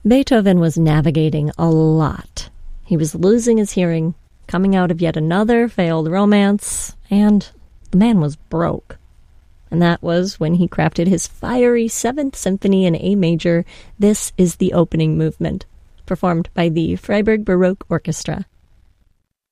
Beethoven was navigating a lot. He was losing his hearing, coming out of yet another failed romance, and the man was broke. And that was when he crafted his fiery 7th Symphony in A major. This is the opening movement, performed by the Freiburg Baroque Orchestra.